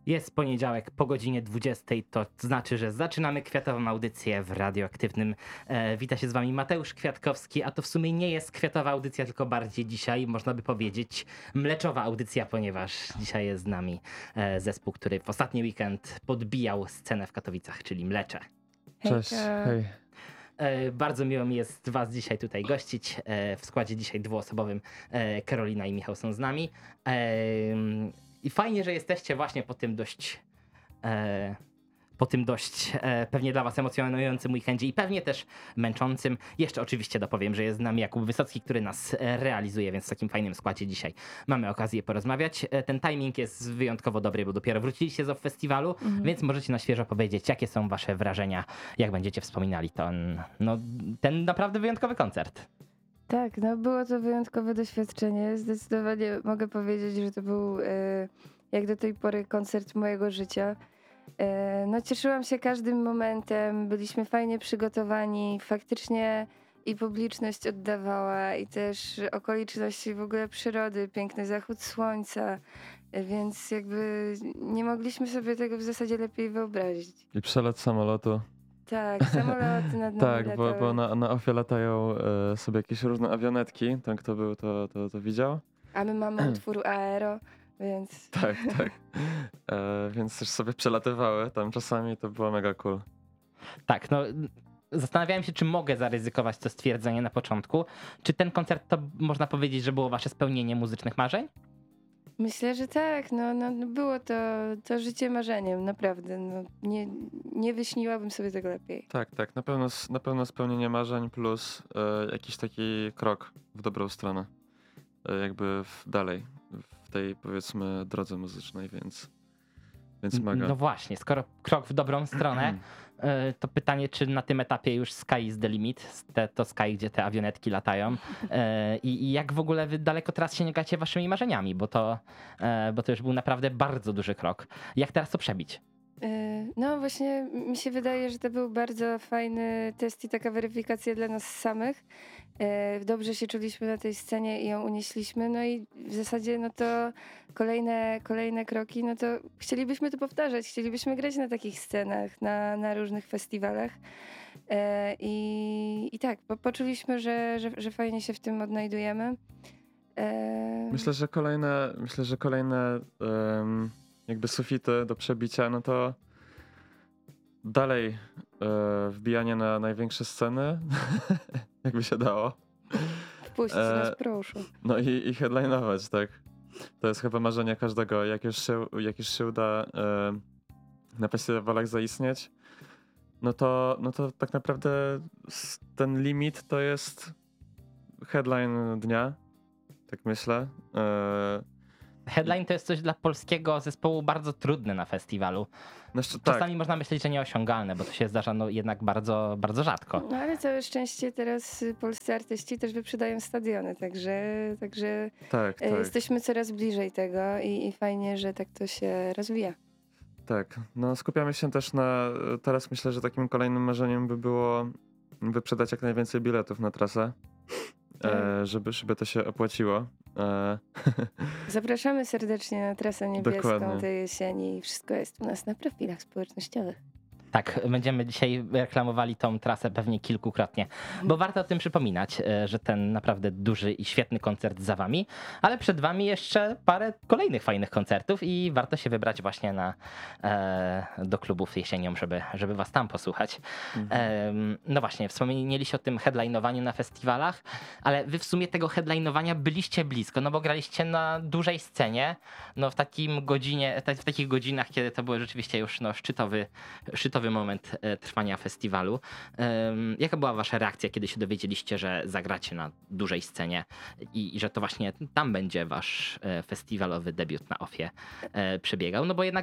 Jest poniedziałek po godzinie 20, to znaczy, że zaczynamy kwiatową audycję w Radioaktywnym. Wita się z wami Mateusz Kwiatkowski, a to w sumie nie jest kwiatowa audycja, tylko bardziej dzisiaj, można by powiedzieć, mleczowa audycja, ponieważ dzisiaj jest z nami zespół, który w ostatni weekend podbijał scenę w Katowicach, czyli Mlecze. Cześć, hej. Bardzo miło mi jest was dzisiaj tutaj gościć. W składzie dzisiaj dwuosobowym Karolina i Michał są z nami. I fajnie, że jesteście właśnie po tym dość pewnie dla was emocjonującym weekendzie i pewnie też męczącym. Jeszcze oczywiście dopowiem, że jest z nami Jakub Wysocki, który nas realizuje, więc w takim fajnym składzie dzisiaj mamy okazję porozmawiać. Ten timing jest wyjątkowo dobry, bo dopiero wróciliście z festiwalu, więc możecie na świeżo powiedzieć, jakie są wasze wrażenia, jak będziecie wspominali ten naprawdę wyjątkowy koncert. Tak, no było to wyjątkowe doświadczenie. Zdecydowanie mogę powiedzieć, że to był jak do tej pory koncert mojego życia. No cieszyłam się każdym momentem, byliśmy fajnie przygotowani, faktycznie i publiczność oddawała i też okoliczności w ogóle przyrody, piękny zachód słońca, więc jakby nie mogliśmy sobie tego w zasadzie lepiej wyobrazić. I przelot samolotu. Tak, samoloty nad nami Tak, latały. bo na OFIE latają sobie jakieś różne awionetki. Ten, kto był, to widział. A my mamy utwór Aero, więc... Tak. Więc też sobie przelatywały tam czasami, to było mega cool. Tak, no zastanawiałem się, czy mogę zaryzykować to stwierdzenie na początku. Czy ten koncert to można powiedzieć, że było wasze spełnienie muzycznych marzeń? Myślę, że tak. No, było to życie marzeniem, naprawdę. No, nie wyśniłabym sobie tego lepiej. Tak, na pewno spełnienie marzeń plus jakiś taki krok w dobrą stronę. Jakby dalej w tej, powiedzmy, drodze muzycznej, więc mega. No właśnie, skoro krok w dobrą stronę, to pytanie, czy na tym etapie już sky is the limit, to sky, gdzie te awionetki latają i jak w ogóle wy daleko teraz sięgacie waszymi marzeniami, bo to już był naprawdę bardzo duży krok. Jak teraz to przebić? No właśnie mi się wydaje, że to był bardzo fajny test i taka weryfikacja dla nas samych. Dobrze się czuliśmy na tej scenie i ją unieśliśmy, no i w zasadzie no to kolejne kroki, no to chcielibyśmy to powtarzać, chcielibyśmy grać na takich scenach, na różnych festiwalach i tak, poczuliśmy, że fajnie się w tym odnajdujemy. Myślę, że kolejne jakby sufity do przebicia, no to dalej wbijanie na największe sceny, jakby się dało. Wpuśćcie nas, proszę. No i headline'ować, tak. To jest chyba marzenie każdego, jak już się uda na festiwalach zaistnieć, no to tak naprawdę ten limit to jest headline dnia, tak myślę. Headline to jest coś dla polskiego zespołu bardzo trudne na festiwalu. Czasami można myśleć, że nieosiągalne, bo to się zdarza jednak bardzo, bardzo rzadko. No ale całe szczęście teraz polscy artyści też wyprzedają stadiony, także tak. Jesteśmy coraz bliżej tego i fajnie, że tak to się rozwija. Tak, no skupiamy się też teraz myślę, że takim kolejnym marzeniem by było wyprzedać jak najwięcej biletów na trasę, żeby to się opłaciło. Zapraszamy serdecznie na trasę niebieską Dokładnie. tej jesieni. Wszystko jest u nas na profilach społecznościowych. Tak, będziemy dzisiaj reklamowali tą trasę pewnie kilkukrotnie, bo warto o tym przypominać, że ten naprawdę duży i świetny koncert za wami, ale przed wami jeszcze parę kolejnych fajnych koncertów i warto się wybrać właśnie do klubów jesienią, żeby was tam posłuchać. No właśnie, wspomnieliście o tym headline'owaniu na festiwalach, ale wy w sumie tego headline'owania byliście blisko, no bo graliście na dużej scenie, no w takich godzinach, kiedy to był rzeczywiście już szczytowy moment trwania festiwalu. Jaka była wasza reakcja, kiedy się dowiedzieliście, że zagracie na dużej scenie i że to właśnie tam będzie wasz festiwalowy debiut na OFIE przebiegał? No bo jednak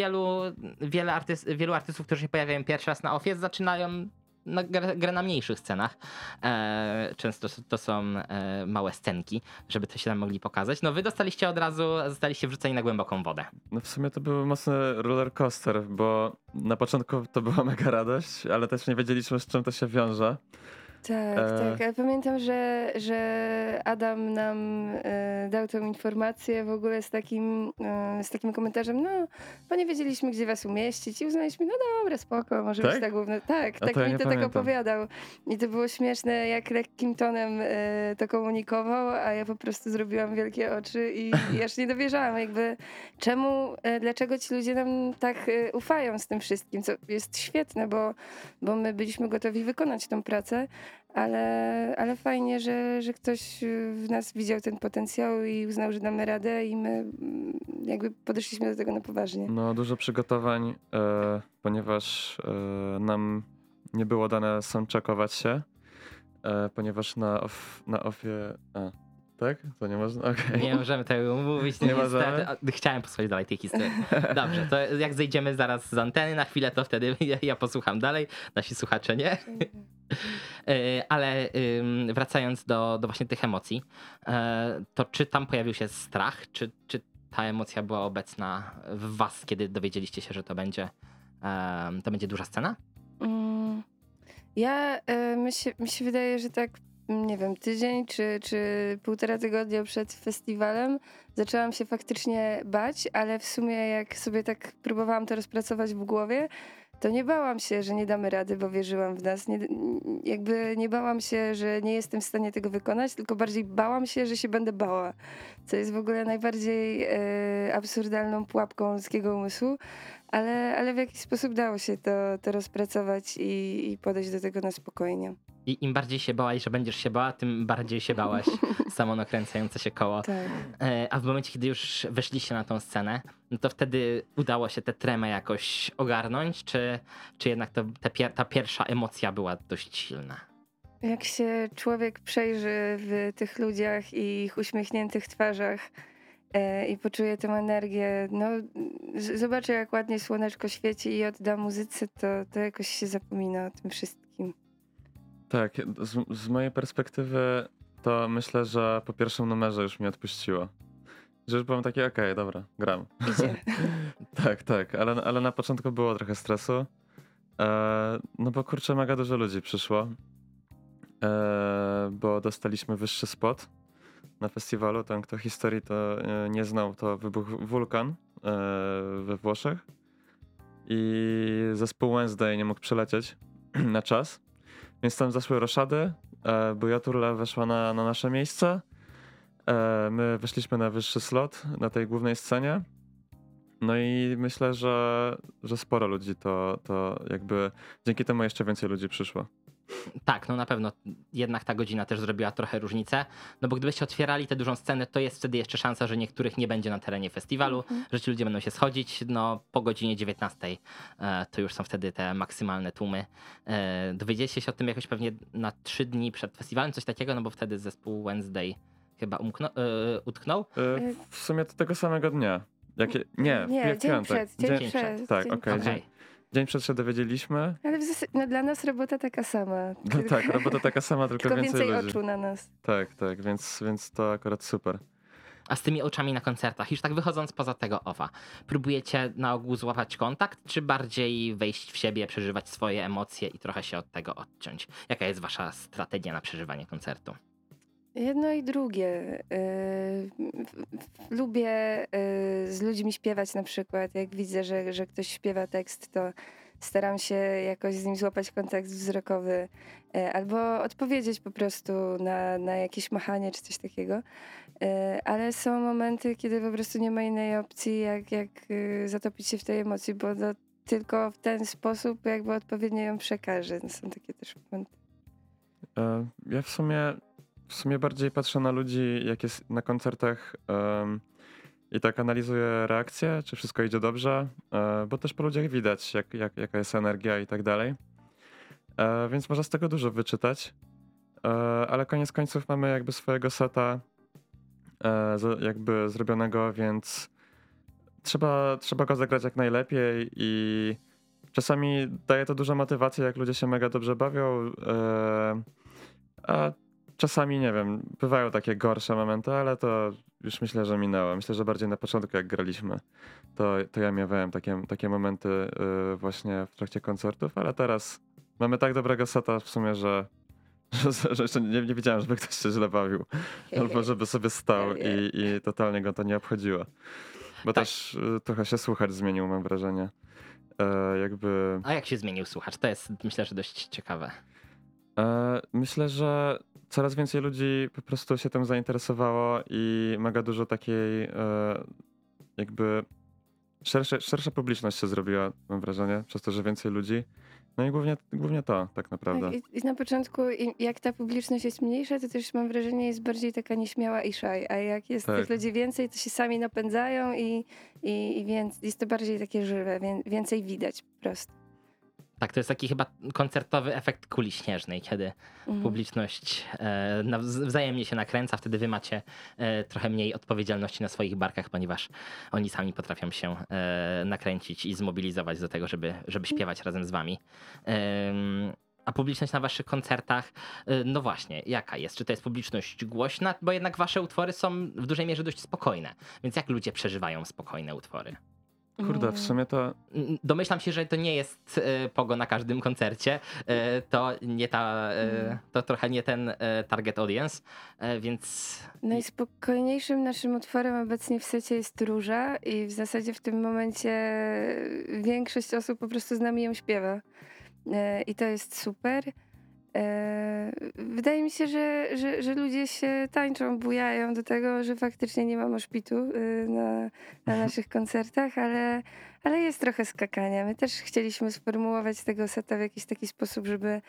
wielu artystów, którzy się pojawiają pierwszy raz na OFIE, zaczynają grę na mniejszych scenach. Często to są małe scenki, żeby to się tam mogli pokazać. No wy zostaliście wrzuceni na głęboką wodę. No w sumie to był mocny roller coaster, bo na początku to była mega radość, ale też nie wiedzieliśmy, z czym to się wiąże. Tak, tak, ale pamiętam, że Adam nam dał tą informację w ogóle z takim komentarzem, no, bo nie wiedzieliśmy, gdzie was umieścić i uznaliśmy, no dobra, spoko, może być Tak? ta główna. Tak, A tak to ja mi nie to tak pamiętam. opowiadał. I to było śmieszne, jak lekkim tonem to komunikował, a ja po prostu zrobiłam wielkie oczy i aż nie dowierzałam, jakby dlaczego ci ludzie nam tak ufają z tym wszystkim, co jest świetne, bo my byliśmy gotowi wykonać tą pracę, ale fajnie, że ktoś w nas widział ten potencjał i uznał, że damy radę i my jakby podeszliśmy do tego na poważnie. No, dużo przygotowań, ponieważ nam nie było dane soundcheckować się, ponieważ na offie... Tak? To nie można? Okej. Nie możemy tego mówić, Nie niestety. możemy? Chciałem posłuchać dalej tej historii. Dobrze, to jak zejdziemy zaraz z anteny na chwilę, to wtedy ja posłucham dalej, nasi słuchacze nie. Ale wracając do właśnie tych emocji, to czy tam pojawił się strach, czy ta emocja była obecna w was, kiedy dowiedzieliście się, że to będzie duża scena? Mi się wydaje, że tak, nie wiem, tydzień czy 1,5 tygodnia przed festiwalem zaczęłam się faktycznie bać, ale w sumie jak sobie tak próbowałam to rozpracować w głowie, to nie bałam się, że nie damy rady, bo wierzyłam w nas. Nie bałam się, że nie jestem w stanie tego wykonać, tylko bardziej bałam się, że się będę bała. Co jest w ogóle najbardziej absurdalną pułapką ludzkiego umysłu, ale w jakiś sposób dało się to rozpracować i podejść do tego na spokojnie. I im bardziej się bałaś, że będziesz się bała, tym bardziej się bałaś. Samo nakręcające się koło. Tak. A w momencie, kiedy już weszliście na tą scenę, no to wtedy udało się tę tremę jakoś ogarnąć, czy jednak ta pierwsza emocja była dość silna? Jak się człowiek przejrzy w tych ludziach i ich uśmiechniętych twarzach i poczuje tę energię, no zobaczy jak ładnie słoneczko świeci i odda muzyce, to jakoś się zapomina o tym wszystkim. Tak, z mojej perspektywy to myślę, że po pierwszym numerze już mnie odpuściło. Że już byłem taki, okej, dobra, gram. Idzie. Tak, ale na początku było trochę stresu. No bo kurczę, mega dużo ludzi przyszło. Bo dostaliśmy wyższy spot na festiwalu. Tam kto historii to nie znał, to wybuchł wulkan we Włoszech. I zespół Wednesday nie mógł przylecieć na czas. Więc tam zaszły roszady. Buja Turla weszła na nasze miejsce. My weszliśmy na wyższy slot na tej głównej scenie. No i myślę, że sporo ludzi to jakby dzięki temu jeszcze więcej ludzi przyszło. Tak, no na pewno jednak ta godzina też zrobiła trochę różnicę, no bo gdybyście otwierali tę dużą scenę, to jest wtedy jeszcze szansa, że niektórych nie będzie na terenie festiwalu, że ci ludzie będą się schodzić, no po godzinie 19 to już są wtedy te maksymalne tłumy. Dowiedzieliście się o tym jakoś pewnie na 3 dni przed festiwalem, coś takiego, no bo wtedy zespół Wednesday chyba utknął. W sumie to tego samego dnia. Nie, w dzień piątek. przed. Dzień przed. Tak, dzień okej. przed. Okej. Dzień przed się dowiedzieliśmy. Ale no, dla nas robota taka sama. No tak, robota taka sama, tylko Tylko więcej więcej ludzi. oczu na nas. Tak, więc to akurat super. A z tymi oczami na koncertach, już tak wychodząc poza tego OFA, próbujecie na ogół złapać kontakt, czy bardziej wejść w siebie, przeżywać swoje emocje i trochę się od tego odciąć? Jaka jest wasza strategia na przeżywanie koncertu? Jedno i drugie. Lubię z ludźmi śpiewać na przykład. Jak widzę, że ktoś śpiewa tekst, to staram się jakoś z nim złapać kontakt wzrokowy albo odpowiedzieć po prostu na jakieś machanie czy coś takiego. Ale są momenty, kiedy po prostu nie ma innej opcji, jak zatopić się w tej emocji, bo to tylko w ten sposób jakby odpowiednio ją przekaże. Są takie też momenty. Ja w sumie bardziej patrzę na ludzi, jak jest na koncertach i tak analizuję reakcję, czy wszystko idzie dobrze, bo też po ludziach widać, jaka jest energia i tak dalej. Więc można z tego dużo wyczytać, ale koniec końców mamy jakby swojego seta jakby zrobionego, więc trzeba go zagrać jak najlepiej i czasami daje to dużo motywacji, jak ludzie się mega dobrze bawią, a czasami, nie wiem, bywają takie gorsze momenty, ale to już myślę, że minęło. Myślę, że bardziej na początku, jak graliśmy, to ja miałem takie momenty właśnie w trakcie koncertów, ale teraz mamy tak dobrego seta w sumie, że że jeszcze nie widziałem, żeby ktoś się źle bawił. Albo żeby sobie stał i totalnie go to nie obchodziło. Bo Tak. też trochę się słuchacz zmienił, mam wrażenie. Jakby... A jak się zmienił słuchacz? To jest, myślę, że dość ciekawe. Myślę, że coraz więcej ludzi po prostu się tym zainteresowało i mega dużo takiej jakby szersza publiczność się zrobiła, mam wrażenie, przez to, że więcej ludzi. No i głównie to tak naprawdę. Tak, i na początku, jak ta publiczność jest mniejsza, to też mam wrażenie, jest bardziej taka nieśmiała i shy, a jak jest Tak. tych ludzi więcej, to się sami napędzają i więc jest to bardziej takie żywe, więcej widać po prostu. Tak, to jest taki chyba koncertowy efekt kuli śnieżnej, kiedy publiczność wzajemnie się nakręca, wtedy wy macie trochę mniej odpowiedzialności na swoich barkach, ponieważ oni sami potrafią się nakręcić i zmobilizować do tego, żeby śpiewać razem z wami. A publiczność na waszych koncertach, no właśnie, jaka jest? Czy to jest publiczność głośna? Bo jednak wasze utwory są w dużej mierze dość spokojne. Więc jak ludzie przeżywają spokojne utwory? Kurde, w sumie to... Domyślam się, że to nie jest pogo na każdym koncercie. To nie to trochę nie ten target audience, więc Najspokojniejszym naszym utworem obecnie w secie jest Róża i w zasadzie w tym momencie większość osób po prostu z nami ją śpiewa. I to jest super. Wydaje mi się, że ludzie się tańczą, bujają do tego, że faktycznie nie ma moshpitu na naszych koncertach, ale jest trochę skakania. My też chcieliśmy sformułować tego seta w jakiś taki sposób,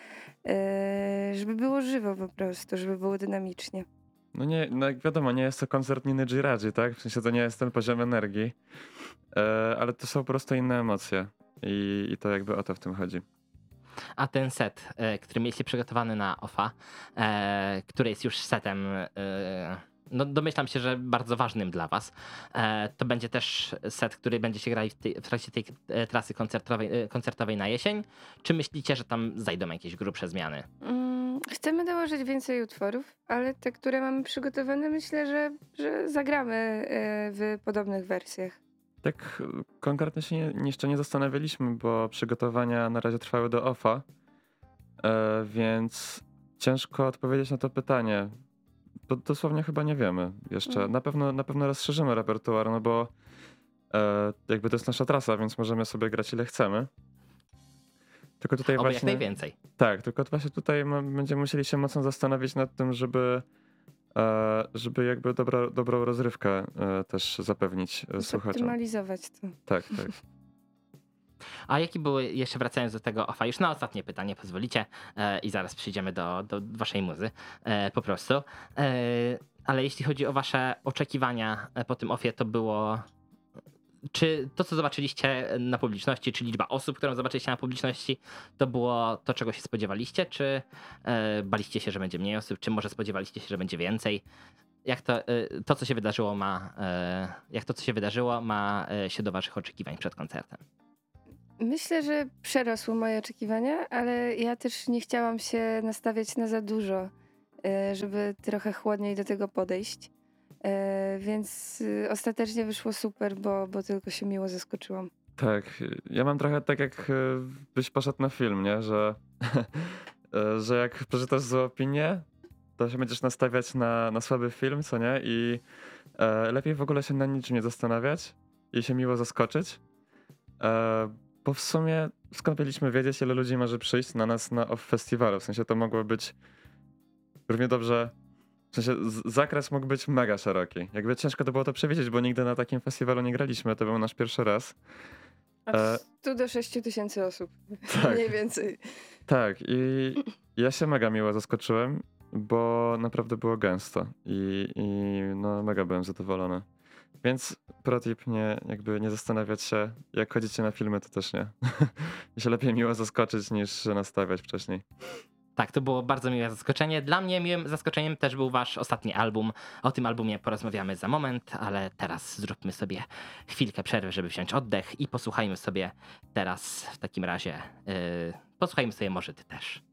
żeby było żywo po prostu, żeby było dynamicznie. No nie, no jak wiadomo, nie jest to koncert Niny Giradzi, tak? W sensie to nie jest ten poziom energii, ale to są po prostu inne emocje i to jakby o to w tym chodzi. a ten set, który mieliście przygotowany na OFA, który jest już setem, no domyślam się, że bardzo ważnym dla was, to będzie też set, który będziecie grali w trakcie tej trasy koncertowej na jesień? Czy myślicie, że tam zajdą jakieś grubsze zmiany? Chcemy dołożyć więcej utworów, ale te, które mamy przygotowane, myślę, że zagramy w podobnych wersjach. Tak konkretnie się jeszcze nie zastanawialiśmy, bo przygotowania na razie trwały do OFA, więc ciężko odpowiedzieć na to pytanie. Bo dosłownie chyba nie wiemy jeszcze. Na pewno rozszerzymy repertuar, no bo jakby to jest nasza trasa, więc możemy sobie grać ile chcemy. Tylko tutaj Oby właśnie... jak najwięcej. Tak, tylko właśnie tutaj będziemy musieli się mocno zastanowić nad tym, żeby jakby dobrą rozrywkę też zapewnić słuchaczom. Zoptymalizować to. Tak, tak. A jakie były, jeszcze wracając do tego OFA, już na ostatnie pytanie pozwolicie i zaraz przejdziemy do waszej muzy po prostu. Ale jeśli chodzi o wasze oczekiwania po tym OFie, to było... Czy to, co zobaczyliście na publiczności, czy liczba osób, którą zobaczyliście na publiczności, to było to, czego się spodziewaliście? Czy baliście się, że będzie mniej osób? Czy może spodziewaliście się, że będzie więcej? Jak to co się wydarzyło, ma się do waszych oczekiwań przed koncertem? Myślę, że przerosło moje oczekiwania, ale ja też nie chciałam się nastawiać na za dużo, żeby trochę chłodniej do tego podejść. Więc ostatecznie wyszło super, bo tylko się miło zaskoczyłam. Tak, ja mam trochę tak, jak byś poszedł na film, nie? Że jak przeczytasz złą opinię, to się będziesz nastawiać na słaby film, co nie? I lepiej w ogóle się na niczym nie zastanawiać i się miło zaskoczyć. Bo w sumie skąd mieliśmy wiedzieć, ile ludzi może przyjść na nas na off festiwalu? W sensie to mogło być równie dobrze... W sensie zakres mógł być mega szeroki. Jakby ciężko to było to przewidzieć, bo nigdy na takim festiwalu nie graliśmy. To był nasz pierwszy raz. Od 100 do 6 tysięcy osób. Tak. Mniej więcej. Tak i ja się mega miło zaskoczyłem, bo naprawdę było gęsto i no mega byłem zadowolony. Więc protip nie zastanawiać się, jak chodzicie na filmy, to też nie. I się lepiej miło zaskoczyć niż nastawiać wcześniej. Tak, to było bardzo miłe zaskoczenie. Dla mnie miłym zaskoczeniem też był wasz ostatni album. O tym albumie porozmawiamy za moment, ale teraz zróbmy sobie chwilkę przerwy, żeby wziąć oddech i posłuchajmy sobie teraz w takim razie, posłuchajmy sobie może ty też.